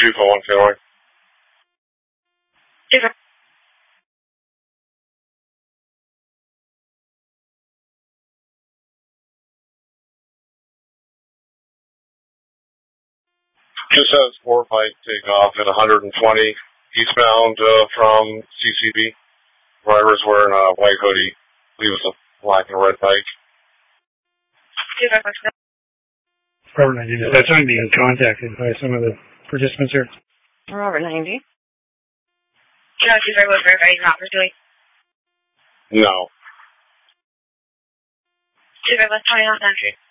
241 Taylor. Just has 4 bike takeoff at 120 eastbound from CCB. Driver's wearing a white hoodie. He was a black and red bike. Over 90. That's only being contacted by some of the participants here. We're over 90. No, she's very well verified. You're not pursuing. No. 2 West 20 on entry.